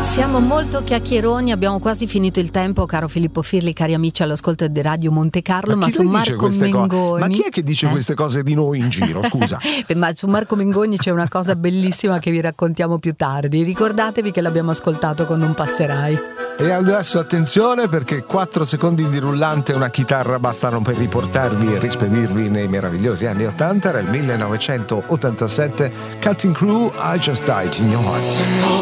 Siamo molto chiacchieroni, abbiamo quasi finito il tempo, caro Filippo Firli, cari amici all'ascolto di Radio Monte Carlo, ma su Marco Mengoni. Ma chi è che dice queste cose di noi in giro? Scusa. Ma su Marco Mengoni c'è una cosa bellissima che vi raccontiamo più tardi. Ricordatevi che l'abbiamo ascoltato con Non passerai. E adesso attenzione, perché 4 secondi di rullante e una chitarra bastano per riportarvi e rispedirvi nei meravigliosi anni 80. Era il 1987, Cutting Crew, I Just Died in Your Heart.